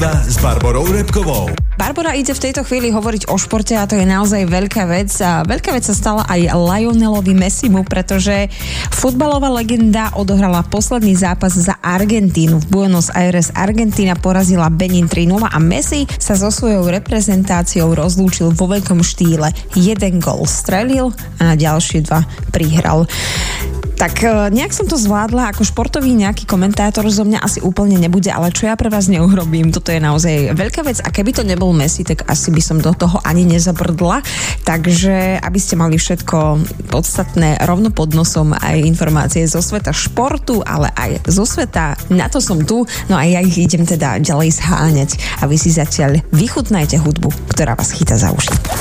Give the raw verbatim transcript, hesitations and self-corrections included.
Legenda s Barborou Repkovou. Barbora ide v tejto chvíli hovoriť o športe a to je naozaj veľká vec. A veľká vec sa stala aj Lionelovi Messimu, pretože futbalová legenda odohrala posledný zápas za Argentínu. V Buenos Aires Argentína porazila Benin tri nula a Messi sa so svojou reprezentáciou rozlúčil vo veľkom štýle. Jeden gól strelil a na ďalšie dva prihral. Tak nejak som to zvládla, ako športový nejaký komentátor zo mňa asi úplne nebude, ale čo ja pre vás neurobím, toto je naozaj veľká vec a keby to nebol Messi, tak asi by som do toho ani nezabrdla. Takže aby ste mali všetko podstatné rovno pod nosom, aj informácie zo sveta športu, ale aj zo sveta, na to som tu, no a ja ich idem teda ďalej zháňať a vy si zatiaľ vychutnajte hudbu, ktorá vás chytá za uši.